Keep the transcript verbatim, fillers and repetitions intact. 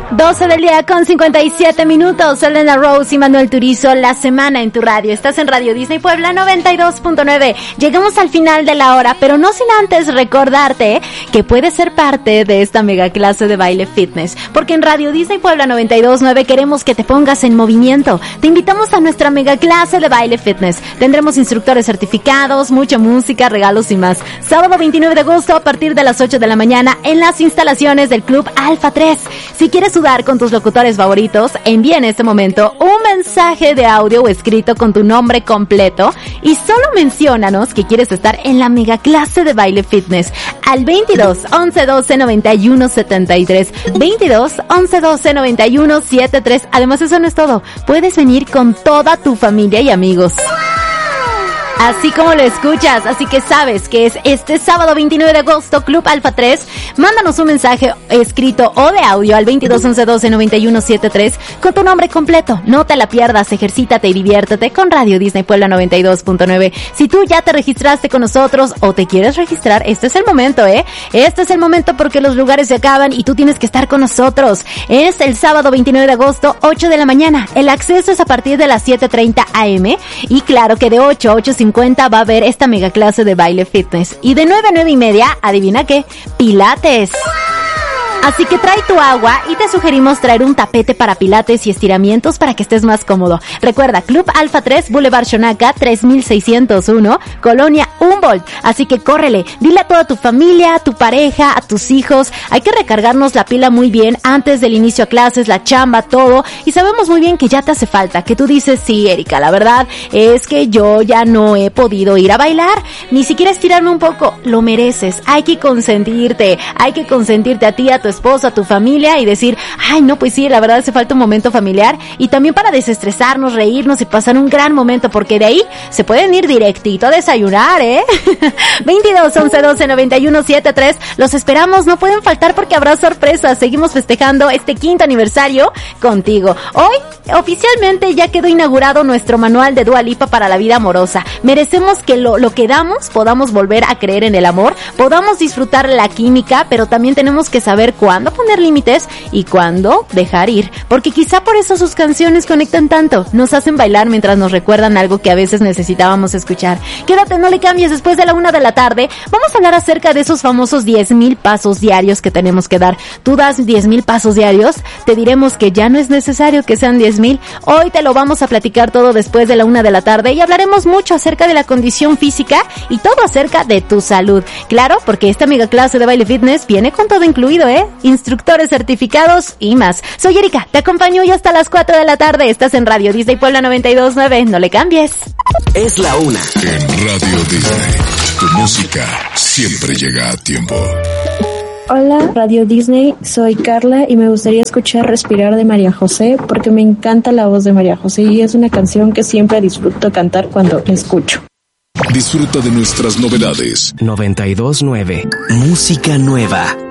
doce del día con cincuenta y siete minutos. Elena Rose y Manuel Turizo, La Semana en tu radio. Estás en Radio Disney Puebla noventa y dos punto nueve. Llegamos al final de la hora, pero no sin antes recordarte que puedes ser parte de esta mega clase de baile fitness, porque en Radio Disney Puebla noventa y dos punto nueve queremos que te pongas en movimiento. Te invitamos a nuestra mega clase de baile fitness. Tendremos instructores certificados, mucha música, regalos y más. Sábado veintinueve de agosto a partir de las ocho de la mañana en las instalaciones del Club Alfa tres. Si quieres sudar con tus locutores favoritos, envía en este momento un mensaje de audio o escrito con tu nombre completo y solo menciónanos que quieres estar en la mega clase de baile fitness al veintidós, once, doce, noventa y uno, setenta y tres. veintidós, once, doce, noventa y uno, setenta y tres. Además, eso no es todo. Puedes venir con toda tu familia y amigos. Así como lo escuchas, así que sabes que es este sábado veintinueve de agosto, Club Alfa tres. Mándanos un mensaje escrito o de audio al veintidós, once, doce, noventa y uno, setenta y tres con tu nombre completo. No te la pierdas, ejercítate y diviértete con Radio Disney Puebla noventa y dos punto nueve. Si tú ya te registraste con nosotros o te quieres registrar, este es el momento, ¿eh? Este es el momento porque los lugares se acaban y tú tienes que estar con nosotros. Es el sábado veintinueve de agosto, ocho de la mañana. El acceso es a partir de las siete treinta a eme y claro que de ocho a ocho cincuenta va a haber esta mega clase de baile fitness. Y de nueve a nueve y media, adivina qué, pilates. Así que trae tu agua y te sugerimos traer un tapete para pilates y estiramientos para que estés más cómodo. Recuerda, Club Alfa tres, Boulevard Xonaca, tres mil seiscientos uno, Colonia Humboldt. Así que córrele, dile a toda tu familia, a tu pareja, a tus hijos. Hay que recargarnos la pila muy bien antes del inicio a clases, la chamba, todo. Y sabemos muy bien que ya te hace falta, que tú dices, sí, Erika, la verdad es que yo ya no he podido ir a bailar, ni siquiera estirarme un poco. Lo mereces, hay que consentirte, hay que consentirte a ti, a tu esposa, a tu familia y decir, ay no, pues sí, la verdad hace falta un momento familiar y también para desestresarnos, reírnos y pasar un gran momento, porque de ahí se pueden ir directito a desayunar, ¿eh? veintidós, once, doce, noventa y uno, setenta y tres, los esperamos, no pueden faltar porque habrá sorpresas. Seguimos festejando este quinto aniversario contigo. Hoy oficialmente ya quedó inaugurado nuestro manual de Dua Lipa para la vida amorosa. Merecemos que lo, lo que damos podamos volver a creer en el amor, podamos disfrutar la química, pero también tenemos que saber cuándo poner límites y cuándo dejar ir, porque quizá por eso sus canciones conectan tanto, nos hacen bailar mientras nos recuerdan algo que a veces necesitábamos escuchar. Quédate, no le cambies, después de la una de la tarde vamos a hablar acerca de esos famosos diez mil pasos diarios que tenemos que dar. ¿Tú das diez mil pasos diarios? Te diremos que ya no es necesario que sean diez mil. Hoy te lo vamos a platicar todo después de la una de la tarde y hablaremos mucho acerca de la condición física y todo acerca de tu salud. Claro, porque esta mega clase de baile fitness viene con todo incluido, ¿eh? Instructores certificados y más. Soy Erika, te acompaño hoy hasta las cuatro de la tarde. Estás en Radio Disney Puebla noventa y dos punto nueve. No le cambies. Es la una. En Radio Disney, tu música siempre llega a tiempo. Hola, Radio Disney, soy Carla y me gustaría escuchar Respirar de María José porque me encanta la voz de María José y es una canción que siempre disfruto cantar cuando la escucho. Disfruta de nuestras novedades. noventa y dos punto nueve. Música nueva.